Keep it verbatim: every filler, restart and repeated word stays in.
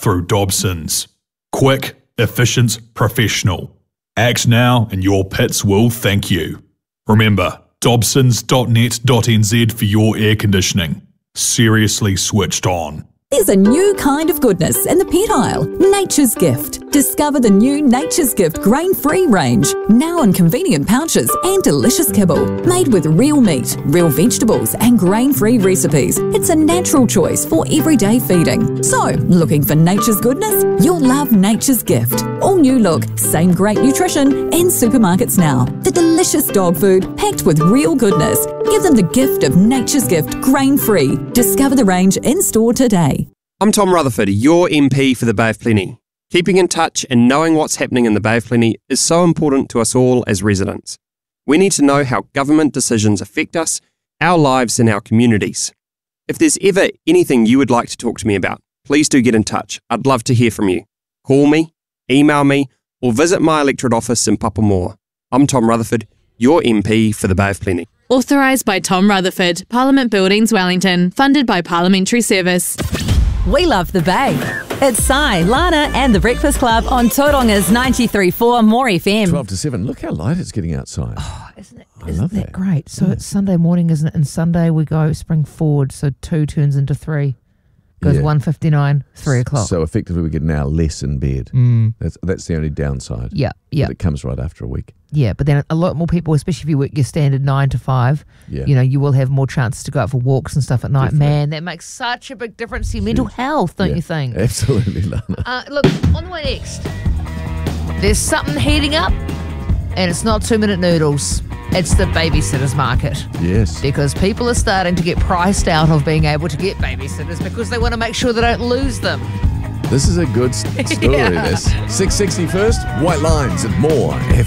through Dobsons. Quick, efficient, professional. Act now and your pets will thank you. Remember, dobsons dot net dot n z for your air conditioning. Seriously switched on. There's a new kind of goodness in the pet aisle, Nature's Gift. Discover the new Nature's Gift grain-free range, now in convenient pouches and delicious kibble. Made with real meat, real vegetables and grain-free recipes. It's a natural choice for everyday feeding. So, looking for nature's goodness? You'll love Nature's Gift. All new look, same great nutrition in supermarkets now. The delicious dog food packed with real goodness. Give them the gift of Nature's Gift grain-free. Discover the range in-store today. I'm Tom Rutherford, your M P for the Bay of Plenty. Keeping in touch and knowing what's happening in the Bay of Plenty is so important to us all as residents. We need to know how government decisions affect us, our lives and our communities. If there's ever anything you would like to talk to me about, please do get in touch. I'd love to hear from you. Call me, email me, or visit my electorate office in Papamoa. I'm Tom Rutherford, your M P for the Bay of Plenty. Authorised by Tom Rutherford, Parliament Buildings, Wellington. Funded by Parliamentary Service. We love the Bay. It's Sai, Lana and the Breakfast Club on Tauronga's ninety-three point four More F M. twelve to seven. Look how light it's getting outside. Oh, isn't it, I isn't love that, that. great? So Yeah. it's Sunday morning, isn't it? And Sunday we go spring forward, so two turns into three. Goes Yeah. one fifty-nine, three o'clock. So effectively we get an hour less in bed. Mm. That's that's the only downside. Yeah, yeah, But it comes right after a week. yeah. But then a lot more people, especially if you work your standard nine to five, Yeah. you know, you will have more chances to go out for walks and stuff at night. Definitely. Man, that makes such a big difference to your mental Huge. health, don't Yeah. you think? Absolutely, Lana. Uh, look, on the way next, there's something heating up, and it's not two-minute noodles. It's the babysitters market. Yes. Because people are starting to get priced out of being able to get babysitters because they want to make sure they don't lose them. This is a good s- story, Yeah. this. six sixty first, White Lines and more. F